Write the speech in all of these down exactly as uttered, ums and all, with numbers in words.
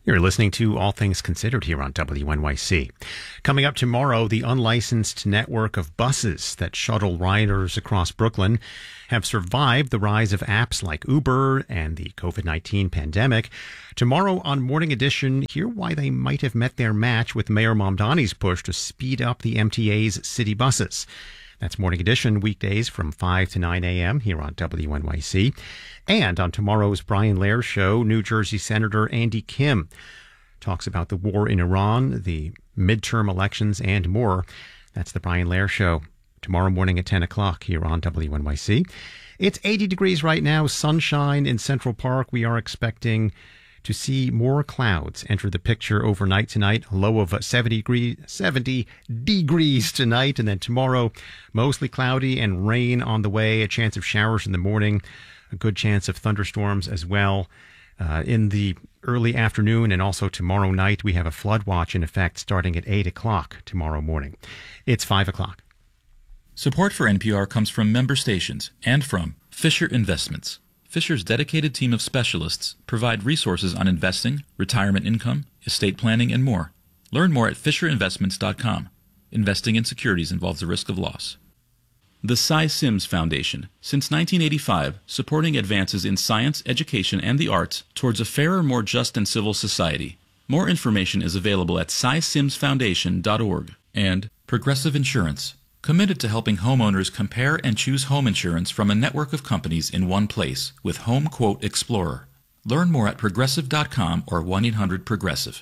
You're listening to All Things Considered here on W N Y C. Coming up tomorrow, the unlicensed network of buses that shuttle riders across Brooklyn have survived the rise of apps like Uber and the covid nineteen pandemic. Tomorrow on Morning Edition, hear why they might have met their match with Mayor Mamdani's push to speed up the M T A's city buses. That's Morning Edition, weekdays from five to nine a.m. here on W N Y C. And on tomorrow's Brian Lehrer Show, New Jersey Senator Andy Kim talks about the war in Iran, the midterm elections, and more. That's the Brian Lehrer Show, tomorrow morning at ten o'clock here on W N Y C. It's eighty degrees right now, sunshine in Central Park. We are expecting to see more clouds enter the picture overnight tonight, a low of seventy degrees tonight, and then tomorrow, mostly cloudy and rain on the way, a chance of showers in the morning, a good chance of thunderstorms as well. Uh, in the early afternoon and also tomorrow night, we have a flood watch in effect starting at eight o'clock tomorrow morning. It's five o'clock. Support for N P R comes from member stations and from Fisher Investments. Fisher's dedicated team of specialists provide resources on investing, retirement income, estate planning, and more. Learn more at fisher investments dot com. Investing in securities involves the risk of loss. The Cy Sims Foundation, since nineteen eighty-five, supporting advances in science, education, and the arts towards a fairer, more just and civil society. More information is available at cy sims foundation dot org. And Progressive Insurance, committed to helping homeowners compare and choose home insurance from a network of companies in one place with Home Quote Explorer. Learn more at progressive dot com or one eight hundred progressive.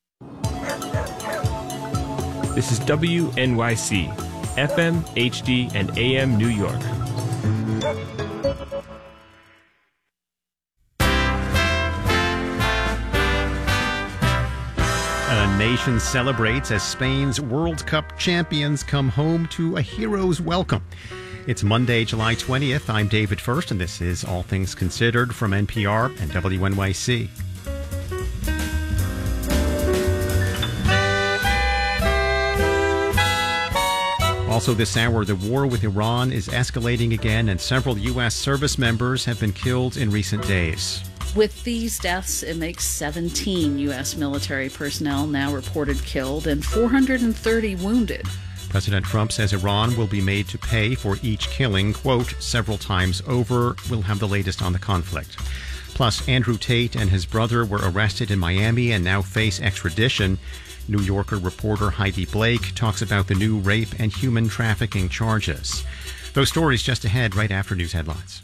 This is W N Y C, F M, H D, and A M New York. A nation celebrates as Spain's World Cup champions come home to a hero's welcome. It's Monday, July twentieth. I'm David First, and this is All Things Considered from N P R and W N Y C. Also this hour, the war with Iran is escalating again, and several U S service members have been killed in recent days. With these deaths, it makes seventeen U S military personnel now reported killed and four hundred thirty wounded. President Trump says Iran will be made to pay for each killing, quote, several times over. We'll have the latest on the conflict. Plus, Andrew Tate and his brother were arrested in Miami and now face extradition. New Yorker reporter Heidi Blake talks about the new rape and human trafficking charges. Those stories just ahead, right after news headlines.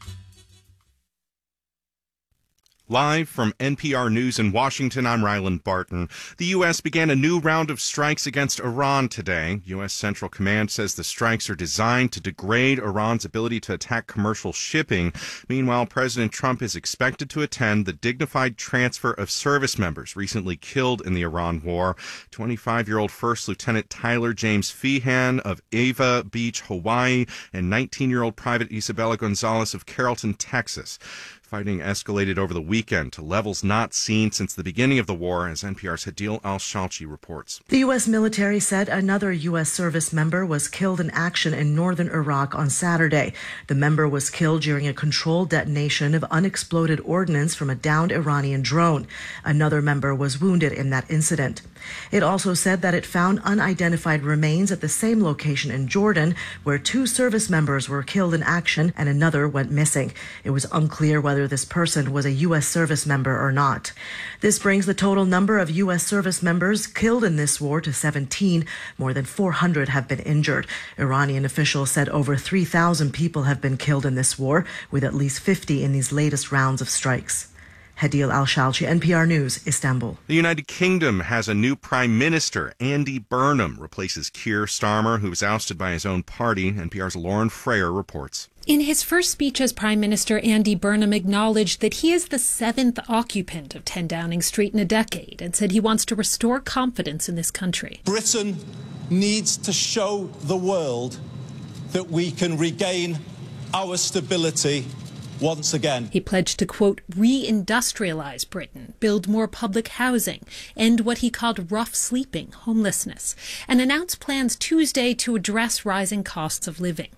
Live from N P R News in Washington, I'm Ryland Barton. The U S began a new round of strikes against Iran today. U S Central Command says the strikes are designed to degrade Iran's ability to attack commercial shipping. Meanwhile, President Trump is expected to attend the dignified transfer of service members recently killed in the Iran war. twenty-five-year-old First Lieutenant Tyler James Feehan of Ava Beach, Hawaii, and nineteen-year-old Private Isabella Gonzalez of Carrollton, Texas. Fighting escalated over the weekend to levels not seen since the beginning of the war, as N P R's Hadil Al-Shalchi reports. The U S military said another U S service member was killed in action in northern Iraq on Saturday. The member was killed during a controlled detonation of unexploded ordnance from a downed Iranian drone. Another member was wounded in that incident. It also said that it found unidentified remains at the same location in Jordan, where two service members were killed in action and another went missing. It was unclear whether this person was a U S service member or not. This brings the total number of U S service members killed in this war to seventeen. More than four hundred have been injured. Iranian officials said over three thousand people have been killed in this war, with at least fifty in these latest rounds of strikes. Hadil Al-Shalchi, N P R News, Istanbul. The United Kingdom has a new prime minister. Andy Burnham replaces Keir Starmer, who was ousted by his own party. N P R's Lauren Frayer reports. In his first speech as Prime Minister, Andy Burnham acknowledged that he is the seventh occupant of ten Downing Street in a decade and said he wants to restore confidence in this country. Britain needs to show the world that we can regain our stability once again. He pledged to, quote, re-industrialize Britain, build more public housing, end what he called rough sleeping, homelessness, and announced plans Tuesday to address rising costs of living.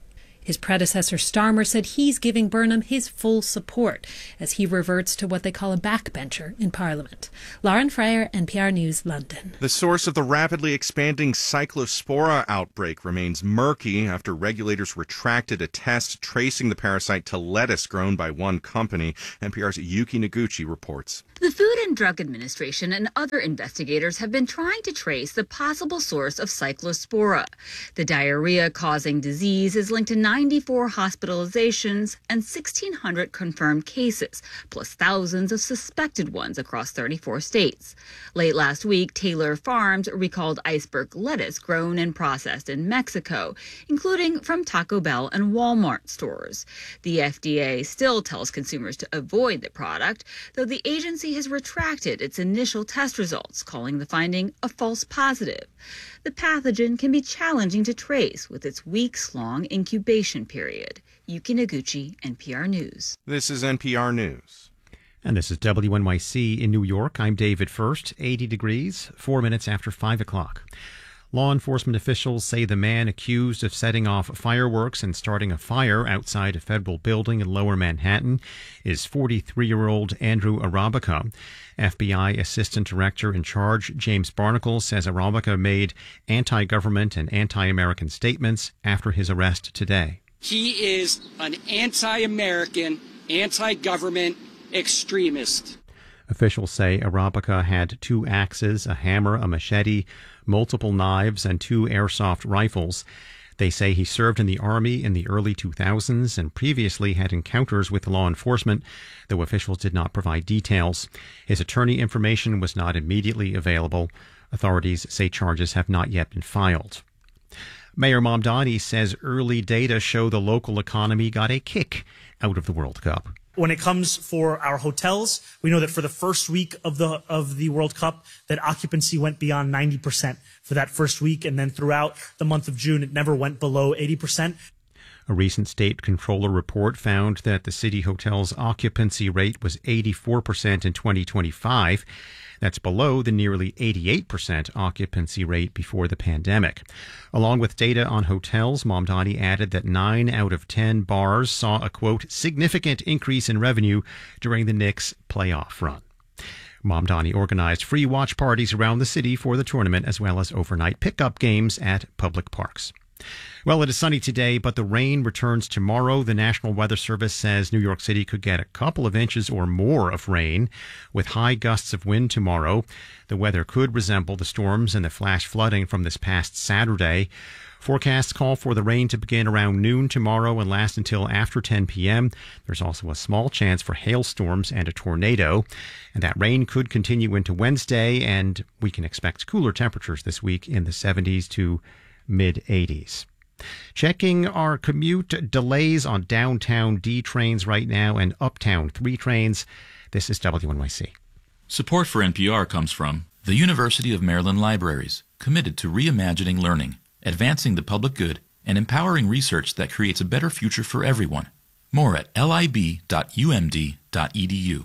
His predecessor Starmer said he's giving Burnham his full support as he reverts to what they call a backbencher in Parliament. Lauren Freyer, N P R News, London. The source of the rapidly expanding Cyclospora outbreak remains murky after regulators retracted a test tracing the parasite to lettuce grown by one company. N P R's Yuki Noguchi reports. The Food and Drug Administration and other investigators have been trying to trace the possible source of Cyclospora. The diarrhea-causing disease is linked to ninety-four hospitalizations and sixteen hundred confirmed cases, plus thousands of suspected ones across thirty-four states. Late last week, Taylor Farms recalled iceberg lettuce grown and processed in Mexico, including from Taco Bell and Walmart stores. The F D A still tells consumers to avoid the product, though the agency has retracted its initial test results, calling the finding a false positive. The pathogen can be challenging to trace with its weeks-long incubation period. Yuki Noguchi, N P R News. This is N P R News. And this is W N Y C in New York. I'm David First, eighty degrees, four minutes after five o'clock. Law enforcement officials say the man accused of setting off fireworks and starting a fire outside a federal building in Lower Manhattan is forty-three-year-old Andrew Arabica. F B I Assistant Director in charge James Barnacle says Arabica made anti-government and anti-American statements after his arrest today. He is an anti-American, anti-government extremist. Officials say Arabica had two axes, a hammer, a machete, multiple knives, and two airsoft rifles. They say he served in the Army in the early two thousands and previously had encounters with law enforcement, though officials did not provide details. His attorney information was not immediately available. Authorities say charges have not yet been filed. Mayor Mamdani says early data show the local economy got a kick out of the World Cup. When it comes for our hotels, we know that for the first week of the of the World Cup, that occupancy went beyond ninety percent for that first week. And then throughout the month of June, it never went below eighty percent. A recent state controller report found that the city hotel's occupancy rate was eighty-four percent in twenty twenty-five. That's below the nearly eighty-eight percent occupancy rate before the pandemic. Along with data on hotels, Mamdani added that nine out of ten bars saw a, quote, significant increase in revenue during the Knicks playoff run. Mamdani organized free watch parties around the city for the tournament, as well as overnight pickup games at public parks. Well, it is sunny today, but the rain returns tomorrow. The National Weather Service says New York City could get a couple of inches or more of rain with high gusts of wind tomorrow. The weather could resemble the storms and the flash flooding from this past Saturday. Forecasts call for the rain to begin around noon tomorrow and last until after ten p.m. There's also a small chance for hailstorms and a tornado. And that rain could continue into Wednesday, and we can expect cooler temperatures this week in the seventies to mid eighties. Checking our commute delays on downtown D trains right now and uptown three trains. This is W N Y C. Support for N P R comes from the University of Maryland Libraries, committed to reimagining learning, advancing the public good, and empowering research that creates a better future for everyone. More at lib dot u m d dot e d u.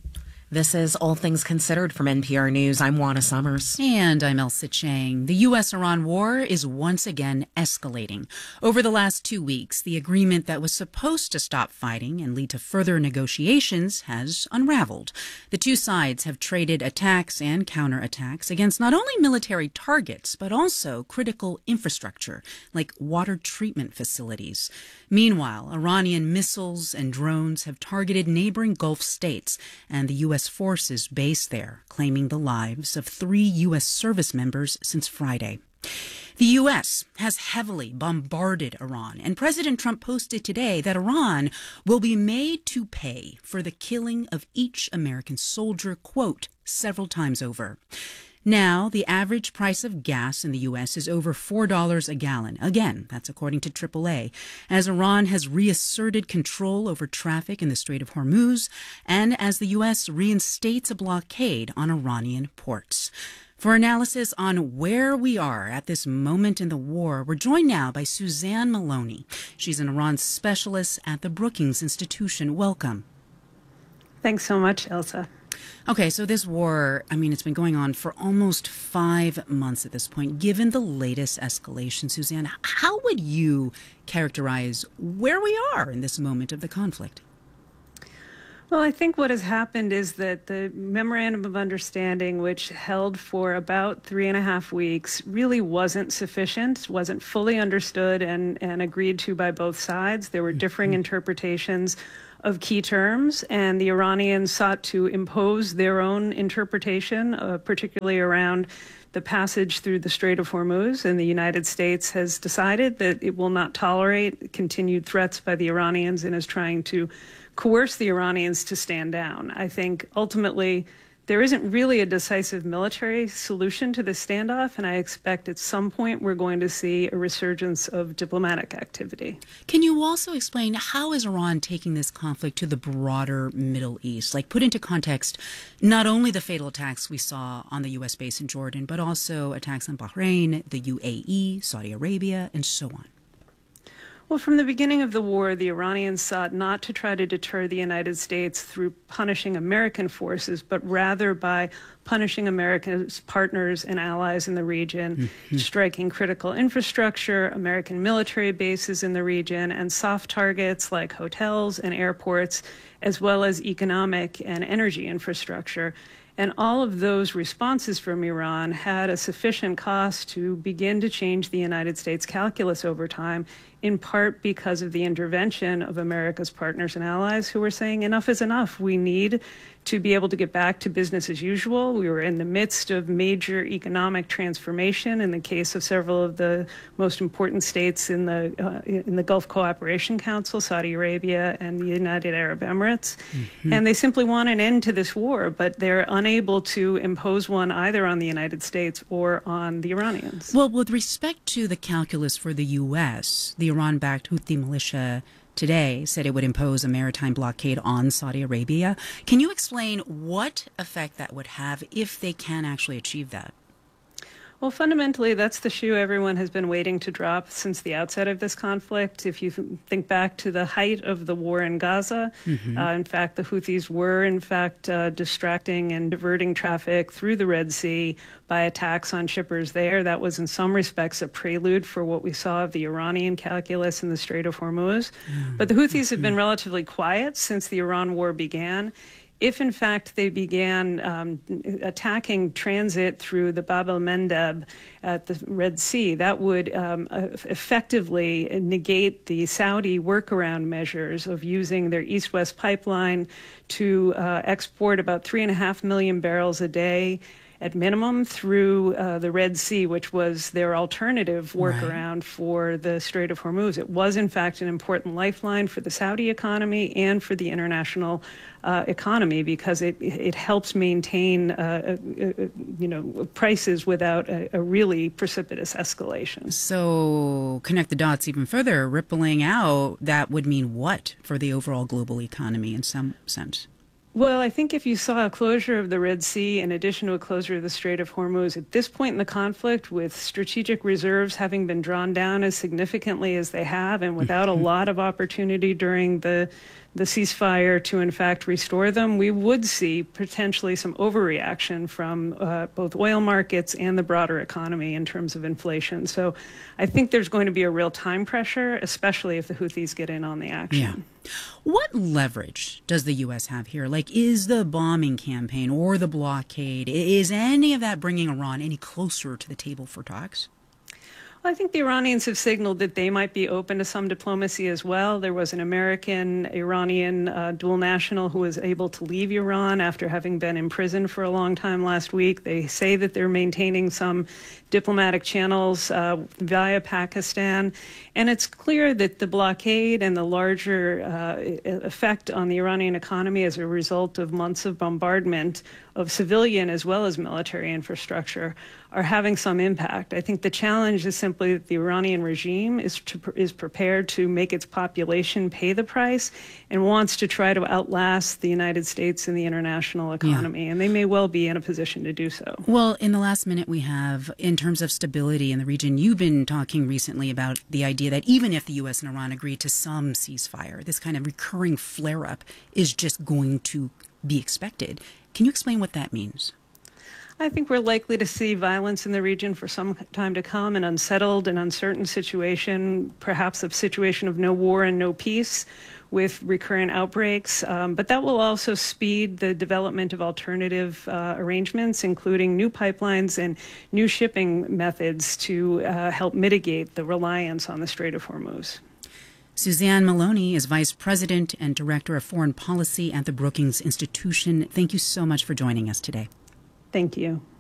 This is All Things Considered from N P R News. I'm Juana Summers. And I'm Elsa Chang. The U S Iran war is once again escalating. Over the last two weeks, the agreement that was supposed to stop fighting and lead to further negotiations has unraveled. The two sides have traded attacks and counterattacks against not only military targets, but also critical infrastructure, like water treatment facilities. Meanwhile, Iranian missiles and drones have targeted neighboring Gulf states, and the U S forces based there, claiming the lives of three U S service members since Friday. The U S has heavily bombarded Iran, and President Trump posted today that Iran will be made to pay for the killing of each American soldier, quote, several times over. Now, the average price of gas in the U S is over four dollars a gallon. Again, that's according to triple A, as Iran has reasserted control over traffic in the Strait of Hormuz and as the U S reinstates a blockade on Iranian ports. For analysis on where we are at this moment in the war, we're joined now by Suzanne Maloney. She's an Iran specialist at the Brookings Institution. Welcome. Thanks so much, Elsa. Okay, so this war, I mean, it's been going on for almost five months at this point. Given the latest escalation, Suzanne, how would you characterize where we are in this moment of the conflict? Well, I think what has happened is that the Memorandum of Understanding, which held for about three and a half weeks, really wasn't sufficient, wasn't fully understood and, and agreed to by both sides. There were differing interpretations of key terms, and the Iranians sought to impose their own interpretation, uh, particularly around the passage through the Strait of Hormuz. And the United States has decided that it will not tolerate continued threats by the Iranians and is trying to coerce the Iranians to stand down. I think ultimately there isn't really a decisive military solution to this standoff, and I expect at some point we're going to see a resurgence of diplomatic activity. Can you also explain how is Iran taking this conflict to the broader Middle East? Like, put into context not only the fatal attacks we saw on the U S base in Jordan, but also attacks on Bahrain, the U A E, Saudi Arabia, and so on. Well, from the beginning of the war, the Iranians sought not to try to deter the United States through punishing American forces, but rather by punishing America's partners and allies in the region, mm-hmm. striking critical infrastructure, American military bases in the region, and soft targets like hotels and airports, as well as economic and energy infrastructure. And all of those responses from Iran had a sufficient cost to begin to change the United States calculus over time, in part because of the intervention of America's partners and allies who were saying enough is enough. We need to be able to get back to business as usual. We were in the midst of major economic transformation in the case of several of the most important states in the uh, in the Gulf Cooperation Council, Saudi Arabia and the United Arab Emirates. Mm-hmm. And they simply want an end to this war, but they're unable to impose one either on the United States or on the Iranians. Well, with respect to the calculus for the U S, the Iran-backed Houthi militia today said it would impose a maritime blockade on Saudi Arabia. Can you explain what effect that would have if they can actually achieve that? Well, fundamentally, that's the shoe everyone has been waiting to drop since the outset of this conflict. If you think back to the height of the war in Gaza, mm-hmm. uh, in fact, the Houthis were, in fact, uh, distracting and diverting traffic through the Red Sea by attacks on shippers there. That was, in some respects, a prelude for what we saw of the Iranian calculus in the Strait of Hormuz. Mm-hmm. But the Houthis have been relatively quiet since the Iran war began. If, in fact, they began um, attacking transit through the Bab el-Mandeb at the Red Sea, that would um, effectively negate the Saudi workaround measures of using their East-West pipeline to uh, export about three and a half million barrels a day at minimum through uh, the Red Sea, which was their alternative workaround right. for the Strait of Hormuz. It was, in fact, an important lifeline for the Saudi economy and for the international uh, economy because it it helps maintain, uh, uh, uh, you know, prices without a, a really precipitous escalation. So connect the dots even further. Rippling out, that would mean what for the overall global economy in some sense? Well, I think if you saw a closure of the Red Sea in addition to a closure of the Strait of Hormuz, at this point in the conflict, with strategic reserves having been drawn down as significantly as they have and without a lot of opportunity during the the ceasefire to, in fact, restore them, we would see potentially some overreaction from uh, both oil markets and the broader economy in terms of inflation. So I think there's going to be a real time pressure, especially if the Houthis get in on the action. Yeah. What leverage does the U S have here? Like, is the bombing campaign or the blockade, is any of that bringing Iran any closer to the table for talks? I think the Iranians have signaled that they might be open to some diplomacy as well. There was an American-Iranian uh, dual national who was able to leave Iran after having been imprisoned for a long time last week. They say that they're maintaining some diplomatic channels uh, via Pakistan. And it's clear that the blockade and the larger uh, effect on the Iranian economy as a result of months of bombardment of civilian as well as military infrastructure are having some impact. I think the challenge is simply that the Iranian regime is to, is prepared to make its population pay the price and wants to try to outlast the United States and the international economy. Yeah. And they may well be in a position to do so. Well, in the last minute we have, in terms of stability in the region, you've been talking recently about the idea that even if the U S and Iran agree to some ceasefire, this kind of recurring flare-up is just going to be expected. Can you explain what that means? I think we're likely to see violence in the region for some time to come, an unsettled and uncertain situation, perhaps a situation of no war and no peace with recurrent outbreaks. Um, but that will also speed the development of alternative uh, arrangements, including new pipelines and new shipping methods to uh, help mitigate the reliance on the Strait of Hormuz. Suzanne Maloney is Vice President and Director of Foreign Policy at the Brookings Institution. Thank you so much for joining us today. Thank you.